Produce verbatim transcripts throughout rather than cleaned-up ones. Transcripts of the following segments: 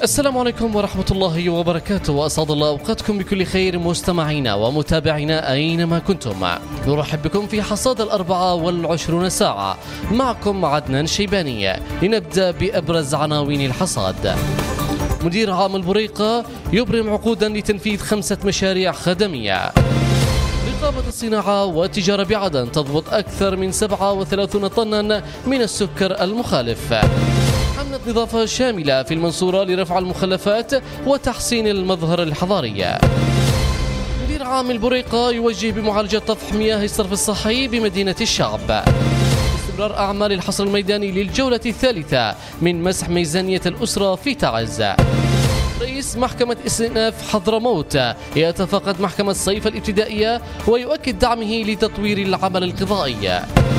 السلام عليكم ورحمة الله وبركاته، وأسعد الله أوقاتكم بكل خير مستمعينا ومتابعينا أينما كنتم. نرحب بكم في حصاد الأربعة والعشرون ساعة، معكم عدنان شيباني. لنبدأ بأبرز عناوين الحصاد. مدير عام البريقة يبرم عقودا لتنفيذ خمسة مشاريع خدمية. رقابة الصناعة والتجارة بعدن تضبط أكثر من سبعة وثلاثين طنا من السكر المخالف. حملة نظافة شاملة في المنصورة لرفع المخلفات وتحسين المظهر الحضاري. مدير عام البريقة يوجه بمعالجة طفح مياه الصرف الصحي بمدينة الشعب. استمرار أعمال الحصر الميداني للجولة الثالثة من مسح ميزانية الأسرة في تعز. رئيس محكمة استئناف حضرموت يتفقد محكمة صيف الابتدائية ويؤكد دعمه لتطوير العمل القضائي.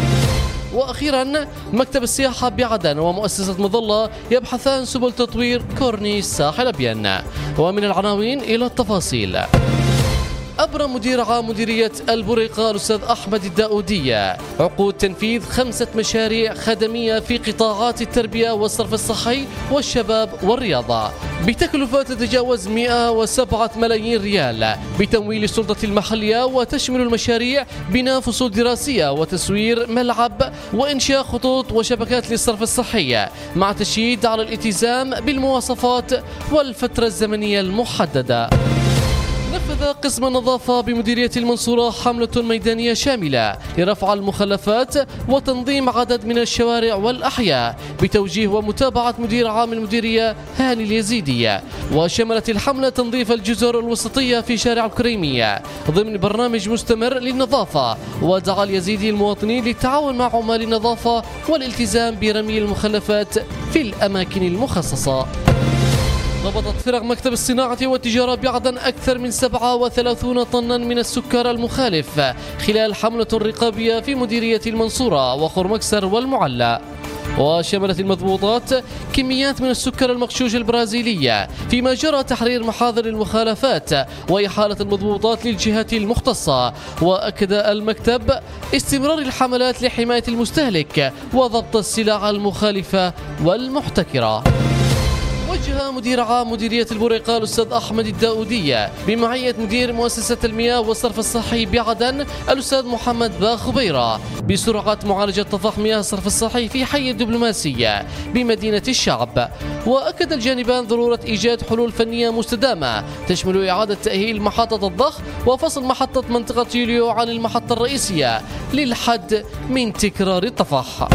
وأخيرا مكتب السياحة بعدن ومؤسسة مظلة يبحثان سبل تطوير كورنيش ساحل أبين. ومن العناوين إلى التفاصيل. أبرم مدير عام مديرية البريقة الأستاذ أحمد الداودية عقود تنفيذ خمسة مشاريع خدمية في قطاعات التربية والصرف الصحي والشباب والرياضة بتكلفة تتجاوز مئة وسبعة ملايين ريال بتمويل السلطة المحلية، وتشمل المشاريع بناء فصول دراسية وتسوير ملعب وإنشاء خطوط وشبكات للصرف الصحي، مع تشديد على الالتزام بالمواصفات والفترة الزمنية المحددة. نفذ قسم النظافة بمديرية المنصورة حملة ميدانية شاملة لرفع المخلفات وتنظيم عدد من الشوارع والأحياء بتوجيه ومتابعة مدير عام المديرية هاني اليزيدي، وشملت الحملة تنظيف الجزر الوسطية في شارع الكريمية ضمن برنامج مستمر للنظافة. ودعا اليزيدي المواطنين للتعاون مع عمال النظافة والالتزام برمي المخلفات في الأماكن المخصصة. ضبطت فرق مكتب الصناعة والتجارة بعدن أكثر من سبعة وثلاثين طنا من السكر المخالف خلال حملة رقابية في مديرية المنصورة وخرمكسر والمعلى. وشملت المضبوطات كميات من السكر المغشوش البرازيلية، فيما جرى تحرير محاضر المخالفات وإحالة المضبوطات للجهات المختصة. وأكد المكتب استمرار الحملات لحماية المستهلك وضبط السلع المخالفة والمحتكرة. وجه مدير عام مديرية البريقة الأستاذ أحمد الداودية بمعية مدير مؤسسة المياه والصرف الصحي بعدن الأستاذ محمد باخبيرة بسرعة معالجة طفح مياه الصرف الصحي في حي الدبلوماسية بمدينة الشعب. وأكد الجانبان ضرورة إيجاد حلول فنية مستدامة تشمل إعادة تأهيل محطة الضخ وفصل محطة منطقة يوليو عن المحطة الرئيسية للحد من تكرار الطفح.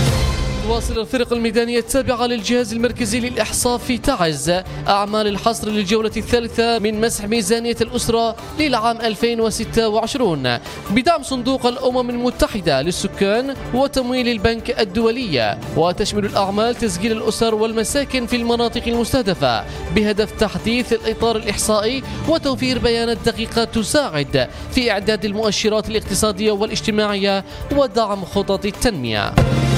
تواصل الفرق الميدانية التابعة للجهاز المركزي للإحصاء في تعز أعمال الحصر للجولة الثالثة من مسح ميزانية الأسرة للعام ألفين وستة وعشرين بدعم صندوق الأمم المتحدة للسكان وتمويل البنك الدولي. وتشمل الأعمال تسجيل الأسر والمساكن في المناطق المستهدفة بهدف تحديث الإطار الإحصائي وتوفير بيانات دقيقة تساعد في إعداد المؤشرات الاقتصادية والاجتماعية ودعم خطط التنمية.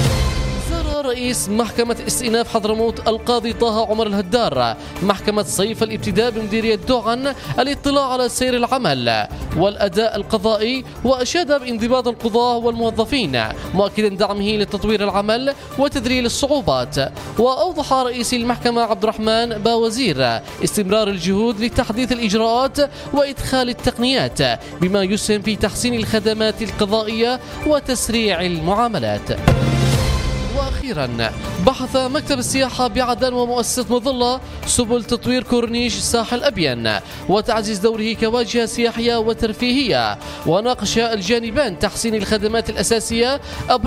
رئيس محكمة استئناف حضرموت القاضي طه عمر الهدار محكمة صيف الابتداء بمديرية دوعن الاطلاع على سير العمل والأداء القضائي، وأشاد بانضباط القضاة والموظفين مؤكدا دعمه لتطوير العمل وتذليل الصعوبات. وأوضح رئيس المحكمة عبد الرحمن باوزير استمرار الجهود لتحديث الإجراءات وإدخال التقنيات بما يسهم في تحسين الخدمات القضائية وتسريع المعاملات. وأخيرا بحث مكتب السياحة بعدن ومؤسسة مظلة سبل تطوير كورنيش ساحل أبين وتعزيز دوره كواجهة سياحية وترفيهية. وناقش الجانبان تحسين الخدمات الأساسية